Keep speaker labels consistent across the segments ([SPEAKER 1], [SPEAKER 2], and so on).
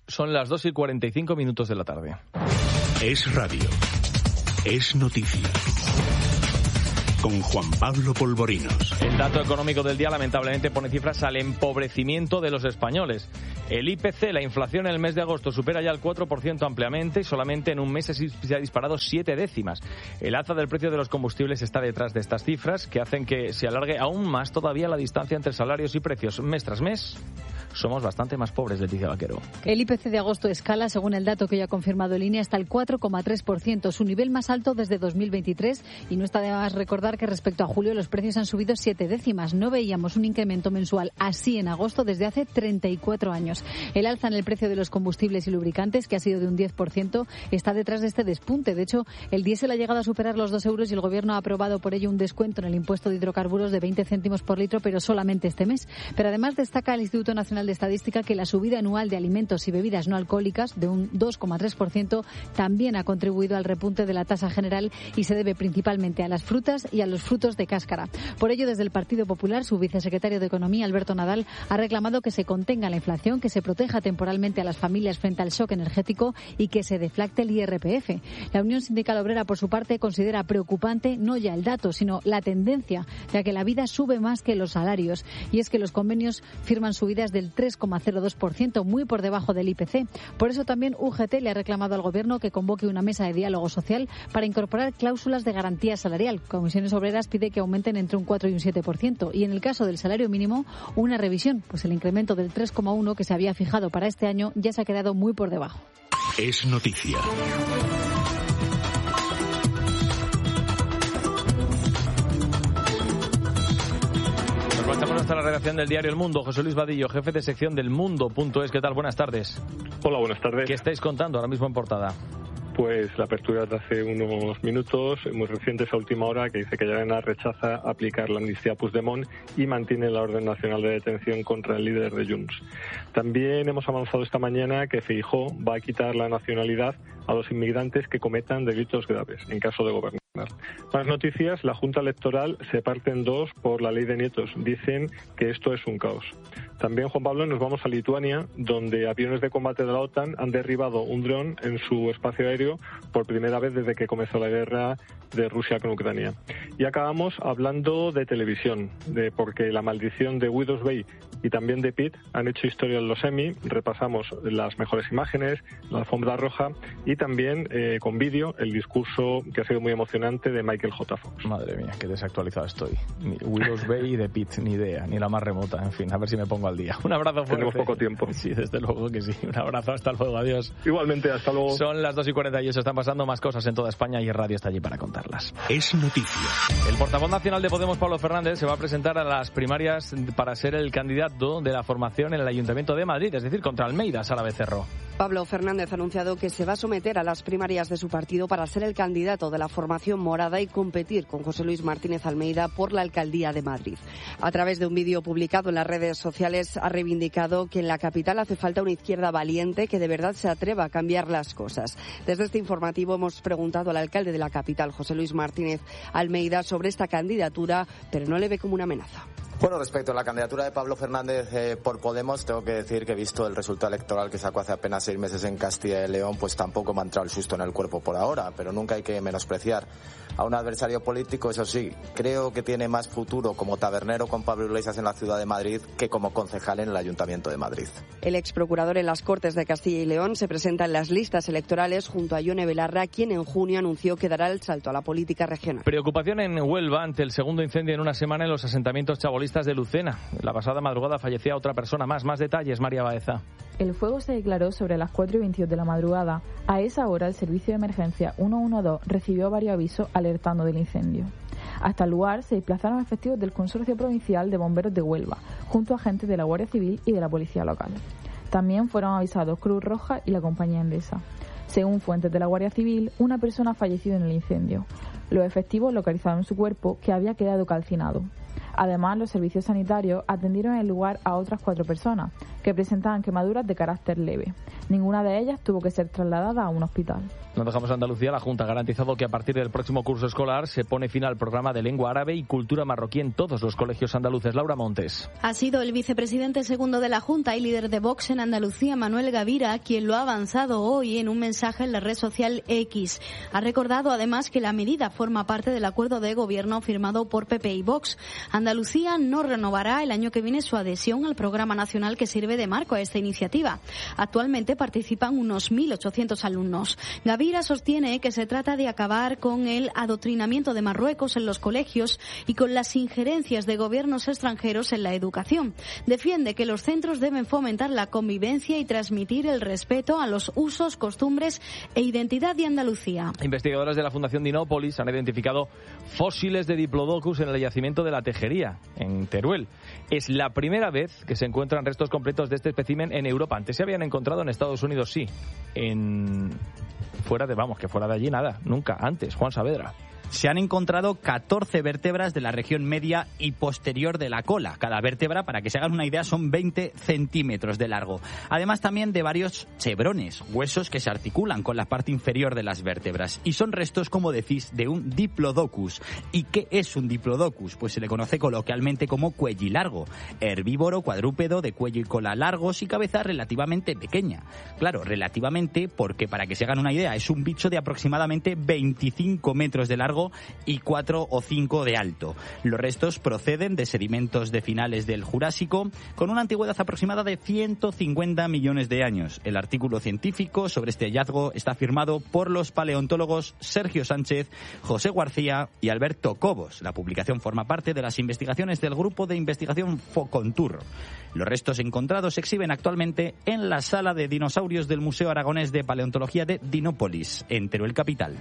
[SPEAKER 1] Son las 2:45 de la tarde.
[SPEAKER 2] Es radio. Es noticia. Con Juan Pablo Polvorinos.
[SPEAKER 1] El dato económico del día lamentablemente pone cifras al empobrecimiento de los españoles. El IPC, la inflación en el mes de agosto, supera ya el 4% ampliamente y solamente en un mes se ha disparado 7 décimas. El alza del precio de los combustibles está detrás de estas cifras que hacen que se alargue aún más todavía la distancia entre salarios y precios. Mes tras mes somos bastante más pobres, Leticia Vaquero.
[SPEAKER 3] El IPC de agosto escala, según el dato que ya ha confirmado el INE, hasta el 4,3%, su nivel más alto desde 2023. Y no está de más recordar que respecto a julio los precios han subido 7 décimas. No veíamos un incremento mensual así en agosto desde hace 34 años. El alza en el precio de los combustibles y lubricantes, que ha sido de un 10%, está detrás de este despunte. De hecho, el diésel ha llegado a superar los 2 euros y el Gobierno ha aprobado por ello un descuento en el impuesto de hidrocarburos de 20 céntimos por litro, pero solamente este mes. Pero además destaca el Instituto Nacional de Estadística que la subida anual de alimentos y bebidas no alcohólicas de un 2,3% también ha contribuido al repunte de la tasa general y se debe principalmente a las frutas y a los frutos de cáscara. Por ello, desde el Partido Popular, su vicesecretario de Economía, Alberto Nadal, ha reclamado que se contenga la inflación, que se proteja temporalmente a las familias frente al shock energético y que se deflacte el IRPF. La Unión Sindical Obrera, por su parte, considera preocupante no ya el dato, sino la tendencia, ya que la vida sube más que los salarios. Y es que los convenios firman subidas del 3,02%, muy por debajo del IPC. Por eso también UGT le ha reclamado al Gobierno que convoque una mesa de diálogo social para incorporar cláusulas de garantía salarial. Comisiones Obreras pide que aumenten entre un 4 y un 7%. Y en el caso del salario mínimo, una revisión, pues el incremento del 3,1 que se había fijado para este año ya se ha quedado muy por debajo.
[SPEAKER 2] Es noticia.
[SPEAKER 1] Nos marchamos hasta la redacción del diario El Mundo. José Luis Vadillo, jefe de sección del Mundo.es. ¿Qué tal? Buenas tardes.
[SPEAKER 4] Hola, buenas tardes.
[SPEAKER 1] ¿Qué estáis contando ahora mismo en portada?
[SPEAKER 4] Pues la apertura de hace unos minutos, muy reciente, esa última hora, que dice que Llarena rechaza aplicar la amnistía a Puigdemont y mantiene la orden nacional de detención contra el líder de Junts. También hemos avanzado esta mañana que Feijóo va a quitar la nacionalidad a los inmigrantes que cometan delitos graves, en caso de gobernar. Más noticias, la Junta Electoral se parte en dos por la ley de nietos. Dicen que esto es un caos. También, Juan Pablo, nos vamos a Lituania, donde aviones de combate de la OTAN han derribado un dron en su espacio aéreo por primera vez desde que comenzó la guerra de Rusia con Ucrania. Y acabamos hablando de televisión, porque la maldición de Widows Bay y también de Pitt han hecho historia en los Emmy. Repasamos las mejores imágenes, la alfombra roja y también con vídeo el discurso que ha sido muy emocionante de Michael J. Fox.
[SPEAKER 1] Madre mía, qué desactualizado estoy. Ni Widows Bay y de Pitt, ni idea, ni la más remota. En fin, a ver si me pongo al día. Un abrazo fuerte.
[SPEAKER 4] Tenemos poco tiempo.
[SPEAKER 1] Sí, desde luego que sí. Un abrazo, hasta luego, adiós.
[SPEAKER 4] Igualmente, hasta luego.
[SPEAKER 1] Son las 2:48, están pasando más cosas en toda España y el radio está allí para contarlas.
[SPEAKER 2] Es noticia.
[SPEAKER 1] El portavoz nacional de Podemos, Pablo Fernández, se va a presentar a las primarias para ser el candidato de la formación en el Ayuntamiento de Madrid, es decir, contra Almeida, Sara Becerro.
[SPEAKER 5] Pablo Fernández ha anunciado que se va a someter a las primarias de su partido para ser el candidato de la formación morada y competir con José Luis Martínez Almeida por la alcaldía de Madrid. A través de un vídeo publicado en las redes sociales ha reivindicado que en la capital hace falta una izquierda valiente que de verdad se atreva a cambiar las cosas. Desde este informativo hemos preguntado al alcalde de la capital, José Luis Martínez Almeida, sobre esta candidatura, pero no le ve como una amenaza.
[SPEAKER 6] Bueno, respecto a la candidatura de Pablo Fernández por Podemos, tengo que decir que, visto el resultado electoral que sacó hace apenas 6 meses en Castilla y León, pues tampoco me ha entrado el susto en el cuerpo por ahora, pero nunca hay que menospreciar a un adversario político. Eso sí, creo que tiene más futuro como tabernero con Pablo Iglesias en la ciudad de Madrid que como concejal en el Ayuntamiento de Madrid.
[SPEAKER 5] El exprocurador en las Cortes de Castilla y León se presenta en las listas electorales junto a Ione Belarra, quien en junio anunció que dará el salto a la política regional.
[SPEAKER 1] Preocupación en Huelva ante el segundo incendio en una semana en los asentamientos chabolistas de Lucena. La pasada madrugada fallecía otra persona más. Más detalles, María Baeza.
[SPEAKER 7] El fuego se declaró sobre las 4:22 de la madrugada. A esa hora, el servicio de emergencia 112 recibió varios avisos alertando del incendio. Hasta el lugar se desplazaron efectivos del Consorcio Provincial de Bomberos de Huelva, junto a agentes de la Guardia Civil y de la Policía Local. También fueron avisados Cruz Roja y la compañía Endesa. Según fuentes de la Guardia Civil, una persona ha fallecido en el incendio. Los efectivos localizaron su cuerpo, que había quedado calcinado. Además, los servicios sanitarios atendieron en el lugar a otras 4 personas que presentaban quemaduras de carácter leve. Ninguna de ellas tuvo que ser trasladada a un hospital.
[SPEAKER 1] Nos dejamos a Andalucía. La Junta ha garantizado que a partir del próximo curso escolar se pone fin al programa de lengua árabe y cultura marroquí en todos los colegios andaluces. Laura Montes.
[SPEAKER 8] Ha sido el vicepresidente segundo de la Junta y líder de Vox en Andalucía, Manuel Gavira, quien lo ha avanzado hoy en un mensaje en la red social X. Ha recordado además que la medida forma parte del acuerdo de gobierno firmado por PP y Vox. Andalucía no renovará el año que viene su adhesión al programa nacional que sirve de marco a esta iniciativa. Actualmente participan unos 1.800 alumnos. Gavira sostiene que se trata de acabar con el adoctrinamiento de Marruecos en los colegios y con las injerencias de gobiernos extranjeros en la educación. Defiende que los centros deben fomentar la convivencia y transmitir el respeto a los usos, costumbres e identidad de Andalucía.
[SPEAKER 1] Investigadores de la Fundación Dinópolis han identificado fósiles de Diplodocus en el yacimiento de la Tejería, en Teruel. Es la primera vez que se encuentran restos completos de este espécimen en Europa. Antes se habían encontrado en Estados Unidos, sí. Fuera de allí nada, nunca antes. Juan Saavedra.
[SPEAKER 9] Se han encontrado 14 vértebras de la región media y posterior de la cola. Cada vértebra, para que se hagan una idea, son 20 centímetros de largo. Además también de varios chevrones, huesos que se articulan con la parte inferior de las vértebras. Y son restos, como decís, de un Diplodocus. ¿Y qué es un Diplodocus? Pues se le conoce coloquialmente como cuellilargo. Herbívoro, cuadrúpedo, de cuello y cola largos y cabeza relativamente pequeña. Claro, relativamente, porque para que se hagan una idea, es un bicho de aproximadamente 25 metros de largo y 4 o 5 de alto. Los restos proceden de sedimentos de finales del Jurásico con una antigüedad aproximada de 150 millones de años. El artículo científico sobre este hallazgo está firmado por los paleontólogos Sergio Sánchez, José García y Alberto Cobos. La publicación forma parte de las investigaciones del grupo de investigación Focontur. Los restos encontrados se exhiben actualmente en la sala de dinosaurios del Museo Aragonés de Paleontología de Dinópolis, en Teruel capital.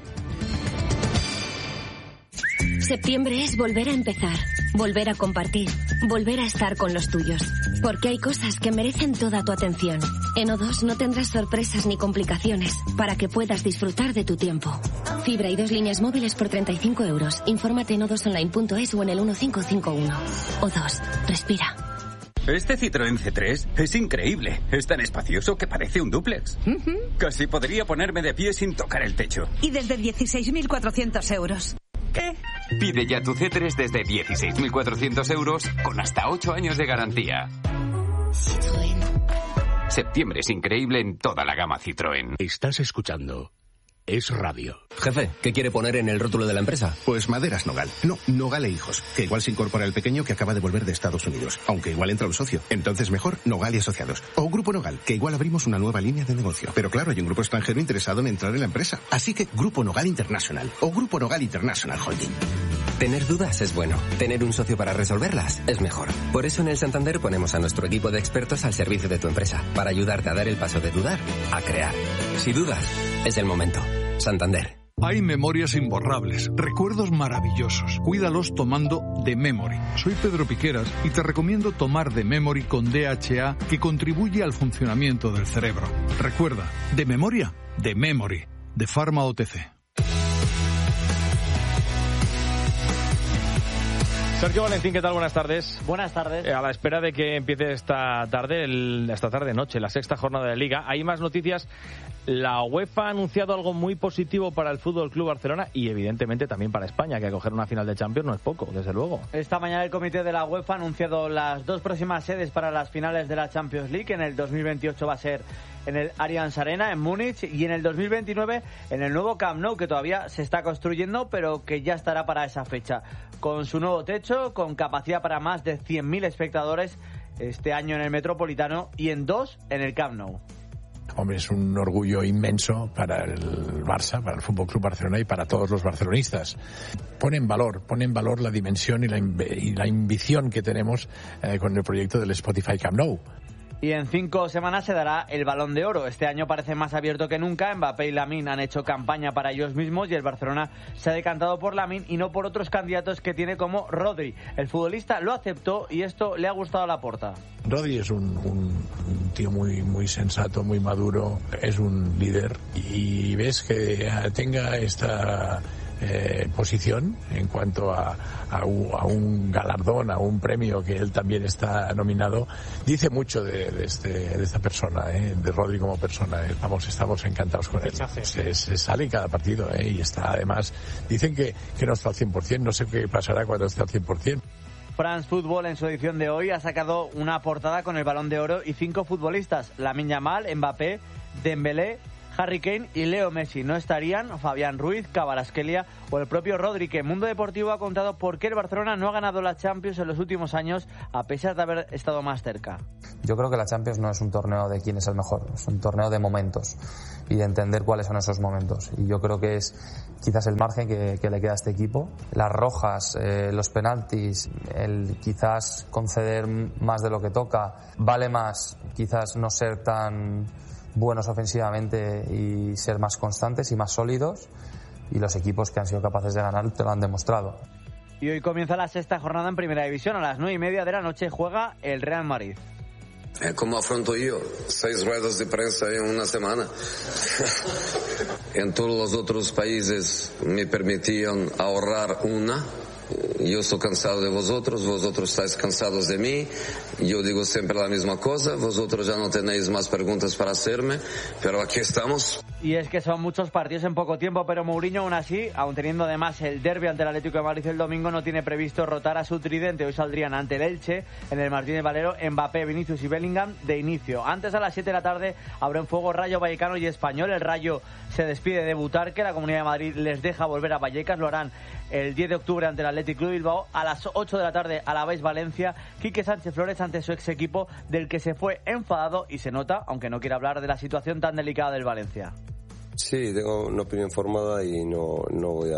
[SPEAKER 10] Septiembre es volver a empezar, volver a compartir, volver a estar con los tuyos. Porque hay cosas que merecen toda tu atención. En O2 no tendrás sorpresas ni complicaciones para que puedas disfrutar de tu tiempo. Fibra y 2 líneas móviles por 35 euros. Infórmate en o2online.es o en el 1551. O2, respira.
[SPEAKER 11] Este Citroën C3 es increíble. Es tan espacioso que parece un dúplex. Casi podría ponerme de pie sin tocar el techo.
[SPEAKER 12] Y desde 16.400 euros.
[SPEAKER 11] ¿Qué? Pide ya tu C3 desde 16.400 euros con hasta 8 años de garantía. Citroën. Septiembre es increíble en toda la gama Citroën.
[SPEAKER 2] Estás escuchando Es Radio.
[SPEAKER 13] Jefe, ¿qué quiere poner en el rótulo de la empresa?
[SPEAKER 14] Pues Maderas Nogal. No, Nogal e Hijos. Que igual se incorpora el pequeño que acaba de volver de Estados Unidos. Aunque igual entra un socio. Entonces mejor Nogal y Asociados. O Grupo Nogal, que igual abrimos una nueva línea de negocio. Pero claro, hay un grupo extranjero interesado en entrar en la empresa. Así que Grupo Nogal International. O Grupo Nogal International Holding.
[SPEAKER 13] Tener dudas es bueno. Tener un socio para resolverlas es mejor. Por eso en el Santander ponemos a nuestro equipo de expertos al servicio de tu empresa. Para ayudarte a dar el paso de dudar a crear. Si dudas, es el momento. Santander.
[SPEAKER 15] Hay memorias imborrables, recuerdos maravillosos. Cuídalos tomando The Memory. Soy Pedro Piqueras y te recomiendo tomar The Memory con DHA, que contribuye al funcionamiento del cerebro. Recuerda, de memoria, The Memory, de Pharma OTC.
[SPEAKER 1] Sergio Valentín, ¿qué tal? Buenas tardes.
[SPEAKER 16] Buenas tardes.
[SPEAKER 1] A la espera de que empiece esta tarde-noche, la sexta jornada de Liga, hay más noticias. La UEFA ha anunciado algo muy positivo para el Fútbol Club Barcelona y evidentemente también para España, que acoger una final de Champions no es poco, desde luego.
[SPEAKER 16] Esta mañana el comité de la UEFA ha anunciado las 2 próximas sedes para las finales de la Champions League. En el 2028 va a ser en el Allianz Arena, en Múnich, y en el 2029 en el nuevo Camp Nou, que todavía se está construyendo, pero que ya estará para esa fecha. Con su nuevo techo, con capacidad para más de 100.000 espectadores este año en el Metropolitano y en 2 en el Camp Nou.
[SPEAKER 17] Hombre, es un orgullo inmenso para el Barça, para el Fútbol Club Barcelona y para todos los barcelonistas. Pone en valor la dimensión y la ambición que tenemos con el proyecto del Spotify Camp Nou.
[SPEAKER 16] Y en 5 semanas se dará el Balón de Oro. Este año parece más abierto que nunca. Mbappé y Lamine han hecho campaña para ellos mismos y el Barcelona se ha decantado por Lamine y no por otros candidatos que tiene como Rodri. El futbolista lo aceptó y esto le ha gustado a Laporta.
[SPEAKER 17] Rodri es un tío muy sensato, muy maduro, es un líder y ves que tenga esta posición en cuanto a un galardón, a un premio que él también está nominado, dice mucho de esta persona, de Rodri como persona. Estamos encantados con él. Se sale en cada partido y está, además, dicen que no está al 100%, no sé qué pasará cuando esté al 100%.
[SPEAKER 16] France Football en su edición de hoy ha sacado una portada con el Balón de Oro y 5 futbolistas: Lamine Yamal, Mbappé, Dembélé, Harry Kane y Leo Messi. No estarían Fabián Ruiz, Kvaratskhelia o el propio Rodri, que Mundo Deportivo ha contado por qué el Barcelona no ha ganado la Champions en los últimos años a pesar de haber estado más cerca.
[SPEAKER 18] Yo creo que la Champions no es un torneo de quién es el mejor, es un torneo de momentos y de entender cuáles son esos momentos. Y yo creo que es quizás el margen que le queda a este equipo. Las rojas, los penaltis, el quizás conceder más de lo que toca, vale más quizás no ser tan buenos ofensivamente y ser más constantes y más sólidos, y los equipos que han sido capaces de ganar te lo han demostrado.
[SPEAKER 16] Y hoy comienza la 6ª jornada en Primera División. A las 9:30 de la noche juega el Real Madrid.
[SPEAKER 19] ¿Cómo afronto yo 6 ruedas de prensa en una semana? En todos los otros países me permitían ahorrar una. Yo estoy cansado de vosotros estáis cansados de mí. Yo digo siempre la misma cosa, vosotros ya no tenéis más preguntas para hacerme, pero aquí estamos.
[SPEAKER 16] Y es que son muchos partidos en poco tiempo, pero Mourinho aún así, aun teniendo además el derbi ante el Atlético de Madrid el domingo, no tiene previsto rotar a su tridente. Hoy saldrían ante el Elche, en el Martínez Valero, Mbappé, Vinicius y Bellingham de inicio. Antes, a las 7 de la tarde, abren fuego Rayo Vallecano y Español. El Rayo se despide de Butarque, la Comunidad de Madrid les deja volver a Vallecas, lo harán el 10 de octubre ante el Athletic Club Bilbao. A las 8 de la tarde, Alavés Valencia, Quique Sánchez Flores ante su ex equipo, del que se fue enfadado y se nota, aunque no quiere hablar de la situación tan delicada del Valencia.
[SPEAKER 20] Sí, tengo una opinión formada y no voy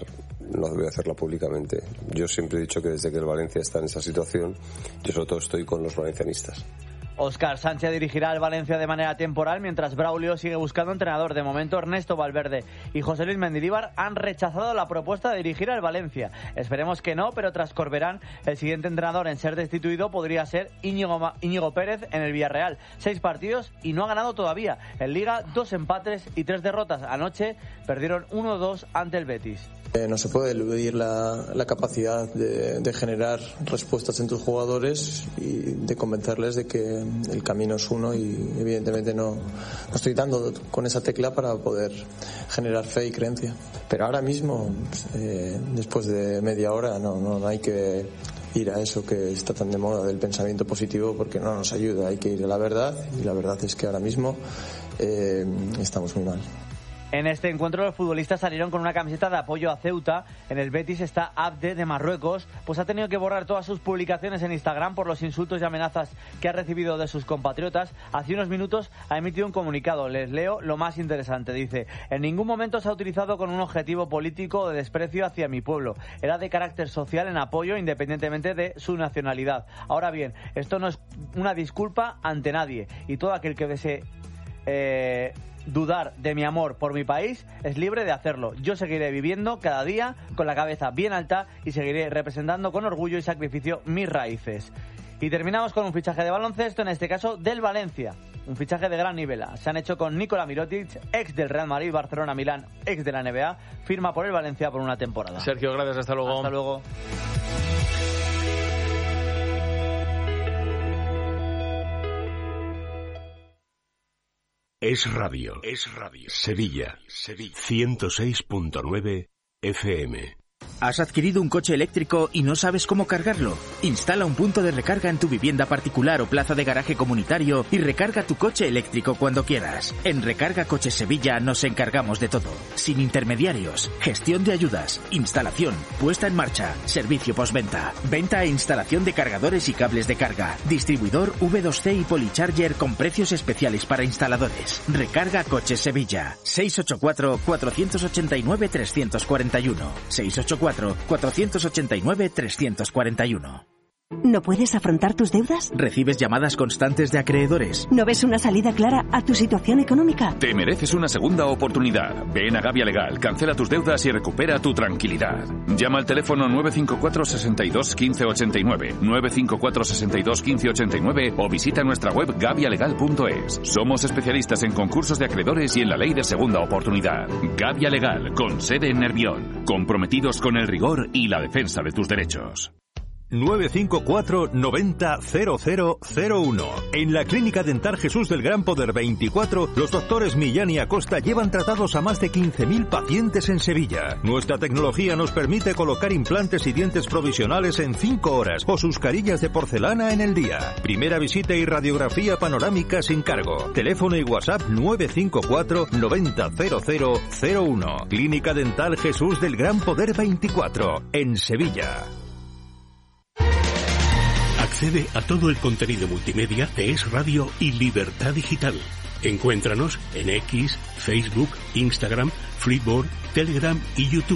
[SPEAKER 20] a hacerla públicamente. Yo siempre he dicho que desde que el Valencia está en esa situación, yo sobre todo estoy con los valencianistas.
[SPEAKER 16] Óscar Sánchez dirigirá al Valencia de manera temporal, mientras Braulio sigue buscando entrenador. De momento, Ernesto Valverde y José Luis Mendilibar han rechazado la propuesta de dirigir al Valencia. Esperemos que no, pero tras Corberán, el siguiente entrenador en ser destituido podría ser Íñigo Pérez en el Villarreal. 6 partidos y no ha ganado todavía. En Liga, 2 empates y 3 derrotas. Anoche perdieron 1-2 ante el Betis.
[SPEAKER 21] No se puede eludir la capacidad de generar respuestas en tus jugadores y de convencerles de que el camino es uno, y evidentemente no estoy dando con esa tecla para poder generar fe y creencia. Pero ahora mismo, después de media hora, no hay que ir a eso que está tan de moda del pensamiento positivo, porque no nos ayuda. Hay que ir a la verdad, y la verdad es que ahora mismo estamos muy mal.
[SPEAKER 16] En este encuentro los futbolistas salieron con una camiseta de apoyo a Ceuta. En el Betis está Abde de Marruecos, pues ha tenido que borrar todas sus publicaciones en Instagram por los insultos y amenazas que ha recibido de sus compatriotas. Hace unos minutos ha emitido un comunicado. Les leo lo más interesante. Dice: en ningún momento se ha utilizado con un objetivo político o de desprecio hacia mi pueblo. Era de carácter social en apoyo independientemente de su nacionalidad. Ahora bien, esto no es una disculpa ante nadie, y todo aquel que desee dudar de mi amor por mi país es libre de hacerlo. Yo seguiré viviendo cada día con la cabeza bien alta y seguiré representando con orgullo y sacrificio mis raíces. Y terminamos con un fichaje de baloncesto, en este caso del Valencia. Un fichaje de gran nivel. Se han hecho con Nikola Mirotic, ex del Real Madrid, Barcelona, Milán, ex de la NBA. Firma por el Valencia por una temporada.
[SPEAKER 1] Sergio, gracias. Hasta luego.
[SPEAKER 16] Hasta luego.
[SPEAKER 2] Es Radio. Sevilla. 106.9 FM.
[SPEAKER 22] ¿Has adquirido un coche eléctrico y no sabes cómo cargarlo? Instala un punto de recarga en tu vivienda particular o plaza de garaje comunitario y recarga tu coche eléctrico cuando quieras. En Recarga Coches Sevilla nos encargamos de todo. Sin intermediarios, gestión de ayudas, instalación, puesta en marcha, servicio postventa, venta e instalación de cargadores y cables de carga, distribuidor V2C y Policharger con precios especiales para instaladores. Recarga Coches Sevilla. 684-489-341. 684-489-341.
[SPEAKER 3] ¿No puedes afrontar tus deudas?
[SPEAKER 22] ¿Recibes llamadas constantes de acreedores?
[SPEAKER 3] ¿No ves una salida clara a tu situación económica?
[SPEAKER 4] Te mereces una segunda oportunidad. Ven a Gavia Legal, cancela tus deudas y recupera tu tranquilidad. Llama al teléfono 954 62 15 89, 954 62 15 89 o visita nuestra web gavialegal.es. Somos especialistas en concursos de acreedores y en la ley de segunda oportunidad. Gavia Legal, con sede en Nervión. Comprometidos con el rigor y la defensa de tus derechos.
[SPEAKER 23] 954 90 0001. En la Clínica Dental Jesús del Gran Poder 24, los doctores Millán y Acosta llevan tratados a más de 15.000 pacientes en Sevilla. Nuestra tecnología nos permite colocar implantes y dientes provisionales en 5 horas o sus carillas de porcelana en el día. Primera visita y radiografía panorámica sin cargo. Teléfono y WhatsApp 954 90 0001. Clínica Dental Jesús del Gran Poder 24, en Sevilla.
[SPEAKER 2] Accede a todo el contenido multimedia de Es Radio y Libertad Digital. Encuéntranos en X, Facebook, Instagram, Flipboard, Telegram y YouTube.